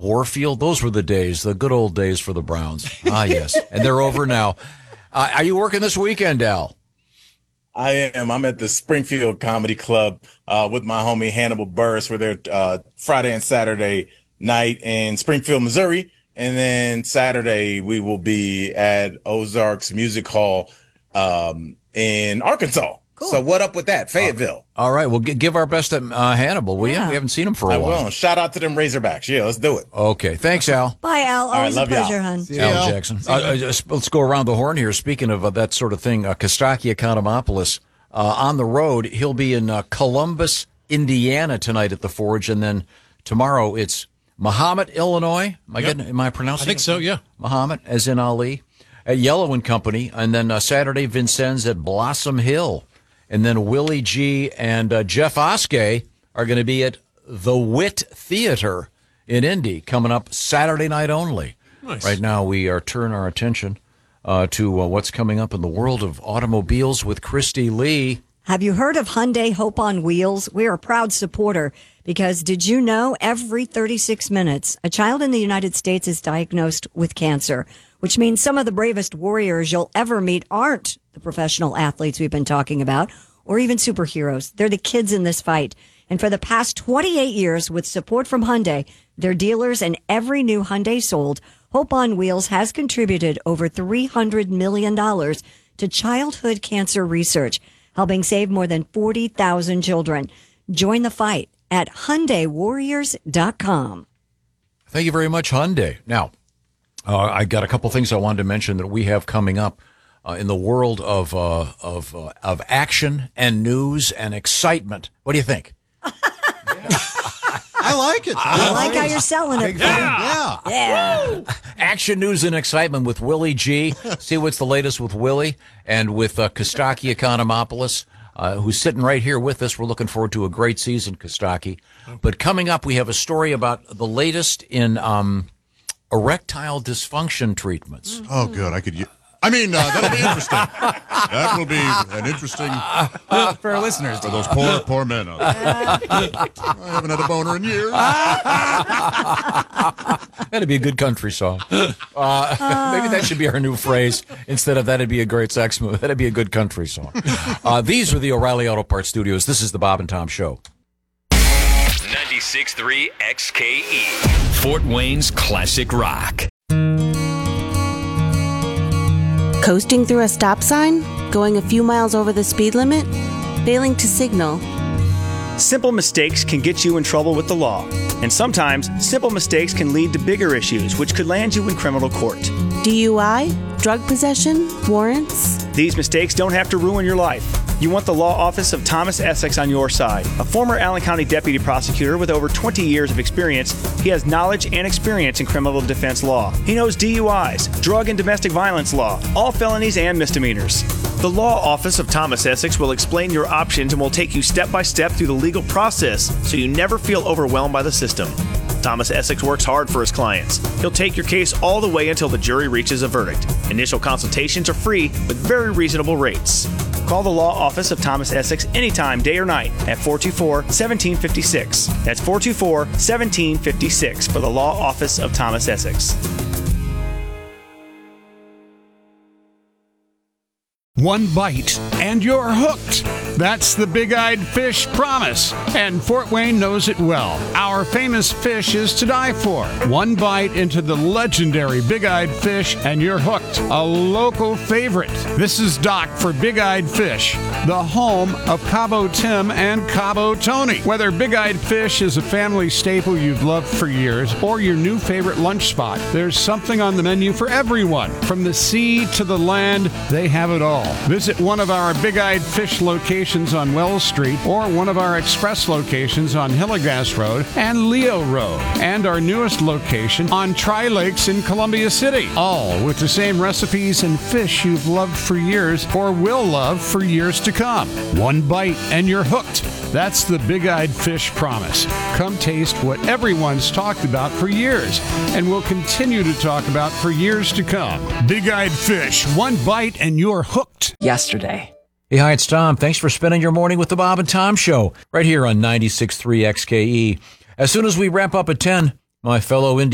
Warfield. Those were the days, the good old days for the Browns. Ah, yes. And they're over now. Are you working this weekend, Al? I am. I'm at the Springfield Comedy Club with my homie Hannibal Burris. We're there Friday and Saturday night in Springfield, Missouri. And then Saturday, we will be at Ozarks Music Hall in Arkansas. Cool. So what up with that? Fayetteville. All right. Well, give our best to Hannibal, will you? We haven't seen him for a while. I will. Shout out to them Razorbacks. Yeah, let's do it. Okay. Thanks, Al. Bye, Al. Always a pleasure, hon. Al Jackson. Let's go around the horn here. Speaking of that sort of thing, Kostaki Economopoulos on the road. He'll be in Columbus, Indiana tonight at the Forge, and then tomorrow it's Mahomet, Illinois. Am I pronouncing it? I think so, yeah. Mahomet, as in Ali, at Yellow and Company. And then Saturday, Vincennes at Blossom Hill. And then Willie G. and Jeff Oskey are going to be at the Wit Theater in Indy, coming up Saturday night only. Nice. Right now, we are turning our attention to what's coming up in the world of automobiles with Christy Lee. Have you heard of Hyundai Hope on Wheels? We're a proud supporter because did you know every 36 minutes, a child in the United States is diagnosed with cancer, which means some of the bravest warriors you'll ever meet aren't the professional athletes we've been talking about or even superheroes. They're the kids in this fight. And for the past 28 years, with support from Hyundai, their dealers, and every new Hyundai sold, Hope on Wheels has contributed over $300 million to childhood cancer research, helping save more than 40,000 children. Join the fight at HyundaiWarriors.com. Thank you very much, Hyundai. Now, I got a couple things I wanted to mention that we have coming up in the world of action and news and excitement. What do you think? I like it. I like how you're selling it. Yeah. Action, news, and excitement with Willie G. See what's the latest with Willie and with Kostaki Economopoulos, who's sitting right here with us. We're looking forward to a great season, Kostaki. But coming up, we have a story about the latest in erectile dysfunction treatments. Oh, good. That'll be interesting. That will be an interesting for our listeners. For those poor men out there. I haven't had a boner in years. That'd be a good country song. Maybe that should be our new phrase. Instead of that'd be a great sex movie, that'd be a good country song. These are the O'Reilly Auto Parts Studios. This is the Bob and Tom Show. 96.3 XKE, Fort Wayne's classic rock. Coasting through a stop sign? Going a few miles over the speed limit? Failing to signal? Simple mistakes can get you in trouble with the law. And sometimes, simple mistakes can lead to bigger issues, which could land you in criminal court. DUI? Drug possession? Warrants? These mistakes don't have to ruin your life. You want the law office of Thomas Essex on your side. A former Allen County deputy prosecutor with over 20 years of experience, he has knowledge and experience in criminal defense law. He knows DUIs, drug and domestic violence law, all felonies and misdemeanors. The law office of Thomas Essex will explain your options and will take you step by step through the legal process so you never feel overwhelmed by the system. Thomas Essex works hard for his clients. He'll take your case all the way until the jury reaches a verdict. Initial consultations are free with very reasonable rates. Call the law office of Thomas Essex anytime, day or night, at 424-1756. That's 424-1756 for the law office of Thomas Essex. One bite and you're hooked. That's the Big-Eyed Fish promise, and Fort Wayne knows it well. Our famous fish is to die for. One bite into the legendary Big-Eyed Fish and you're hooked. A local favorite. This is Doc for Big-Eyed Fish, the home of Cabo Tim and Cabo Tony. Whether Big-Eyed Fish is a family staple you've loved for years or your new favorite lunch spot, there's something on the menu for everyone. From the sea to the land, they have it all. Visit one of our Big-Eyed Fish locations on Wells Street or one of our express locations on Hillegas Road and Leo Road, and our newest location on Tri-Lakes in Columbia City, all with the same recipes and fish you've loved for years or will love for years to come. One bite and you're hooked. That's the Big-Eyed Fish promise. Come taste what everyone's talked about for years and will continue to talk about for years to come. Big-Eyed Fish, one bite and you're hooked. Yesterday. Hey, hi, it's Tom. Thanks for spending your morning with the Bob and Tom Show right here on 96.3 XKE. As soon as we wrap up at 10, my fellow